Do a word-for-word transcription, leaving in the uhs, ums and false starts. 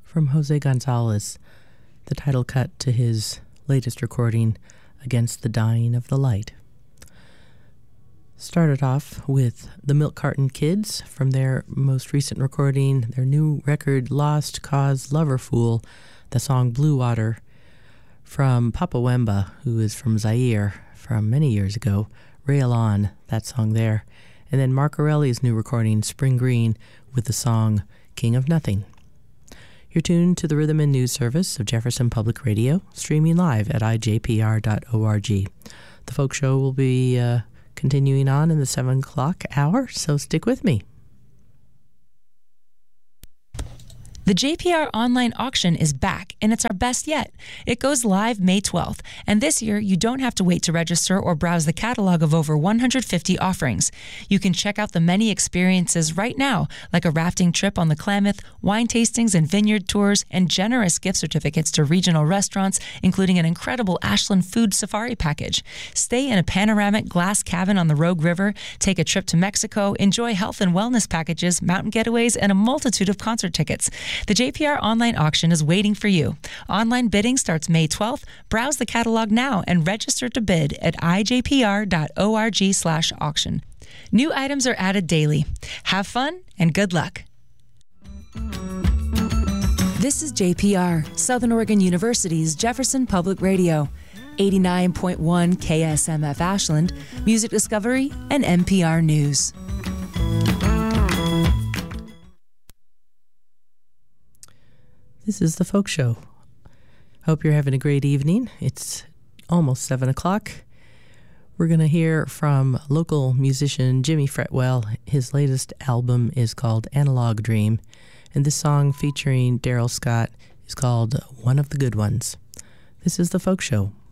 from Jose Gonzalez, the title cut to his latest recording, Against the Dying of the Light. Started off with the Milk Carton Kids from their most recent recording, their new record, Lost Cause Lover Fool, the song Blue Water, from Papa Wemba, who is from Zaire from many years ago, Rail On, that song there. And then Mark Aureli's new recording, Spring Green, with the song King of Nothing. You're tuned to the Rhythm and News Service of Jefferson Public Radio, streaming live at I J P R dot org. The Folk Show will be uh, continuing on in the seven o'clock hour, so stick with me. The J P R online auction is back, and it's our best yet. It goes live May twelfth, and this year you don't have to wait to register or browse the catalog of over one hundred fifty offerings. You can check out the many experiences right now, like a rafting trip on the Klamath, wine tastings and vineyard tours, and generous gift certificates to regional restaurants, including an incredible Ashland food safari package. Stay in a panoramic glass cabin on the Rogue River, take a trip to Mexico, enjoy health and wellness packages, mountain getaways, and a multitude of concert tickets. The J P R online auction is waiting for you. Online bidding starts May twelfth. Browse the catalog now and register to bid at I J P R dot org slash auction. New items are added daily. Have fun and good luck. This is J P R, Southern Oregon University's Jefferson Public Radio. eighty-nine point one K S M F Ashland, Music Discovery, and N P R News. This is the Folk Show. Hope you're having a great evening. It's almost seven o'clock. We're going to hear from local musician Jimmy Fretwell. His latest album is called Analog Dream, and this song featuring Daryl Scott is called One of the Good Ones. This is the Folk Show.